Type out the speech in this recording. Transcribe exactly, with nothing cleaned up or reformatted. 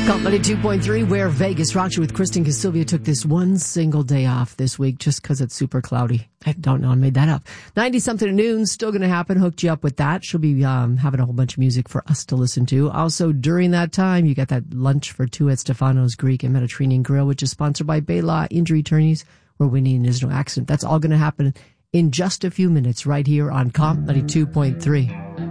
Company two point three, where Vegas rocks you with Kristen Cassilvia took this one single day off this week just because it's super cloudy. I don't know. I made that up. ninety something at noon, still going to happen. Hooked you up with that. She'll be um, having a whole bunch of music for us to listen to. Also, during that time, you got that lunch for two at Stefano's Greek and Mediterranean Grill, which is sponsored by Baylaw Injury Attorneys, where winning is no accident. That's all going to happen in just a few minutes right here on Comp ninety-two point three.